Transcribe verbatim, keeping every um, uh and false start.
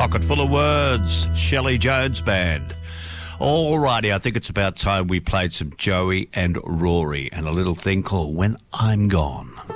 Pocket Full of Words, Shelley Jones Band. Alrighty, I think it's about time we played some Joey and Rory and a little thing called When I'm Gone.